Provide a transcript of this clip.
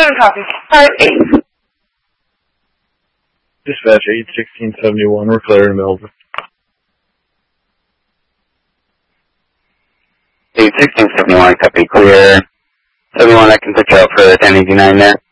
copy. 5-8. Dispatch 81671, we're clearing Melbourne. 81671, copy, clear. 71, I can put you out for 1089 there.